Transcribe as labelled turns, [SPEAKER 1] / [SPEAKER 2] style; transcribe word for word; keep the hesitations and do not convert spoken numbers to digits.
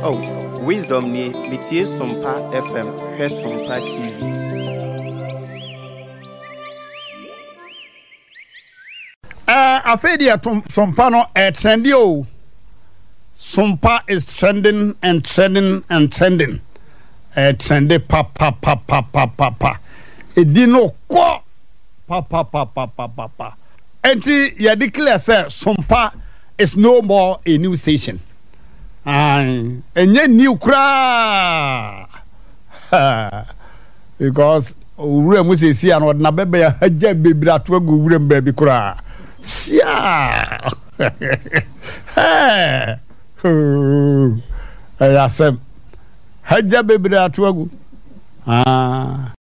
[SPEAKER 1] Oh, wisdom ni metie Sompa F M, he Sompa T V.
[SPEAKER 2] Uh, afedi atom Sompa no eh trendy o. Sompa is trending and trending and trending. Eh trendy pa pa pa pa pa pa pa. Edi no kwa pa pa pa pa pa pa pa. Enti ya declare say Sompa is no more a new station. Aye, enye new kra. Because ure mu sesi an odna bebe ya haja bebra to agu ure mbabi kra. Sia. Hey. Ayasem. Haja bebra to agu. Ah.